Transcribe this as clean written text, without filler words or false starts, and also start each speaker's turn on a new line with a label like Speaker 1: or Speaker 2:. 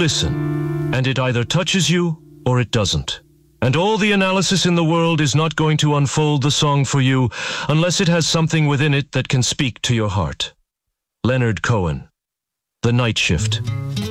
Speaker 1: listen, and it either touches you or it doesn't. And all the analysis in the world is not going to unfold the song for you unless it has something within it that can speak to your heart. Leonard Cohen, The Night Shift.